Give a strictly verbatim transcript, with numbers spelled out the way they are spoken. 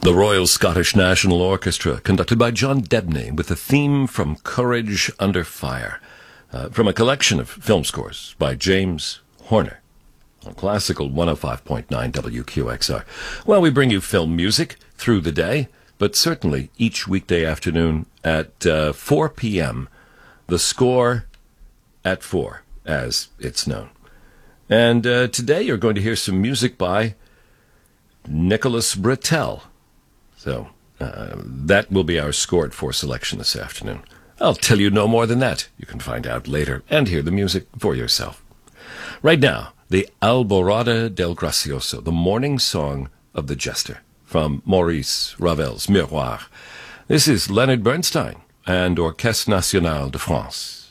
The Royal Scottish National Orchestra, conducted by John Debney, with a theme from Courage Under Fire, uh, from a collection of film scores by James Horner, on Classical one oh five point nine W Q X R. Well, we bring you film music through the day, but certainly each weekday afternoon at uh, four p.m., the score at four, as it's known. And uh, today you're going to hear some music by Nicholas Britell. So uh, that will be our scored for selection this afternoon. I'll tell you no more than that. You can find out later and hear the music for yourself. Right now, the Alborada del Gracioso, the morning song of the jester, from Maurice Ravel's Miroir. This is Leonard Bernstein and Orchestre Nationale de France.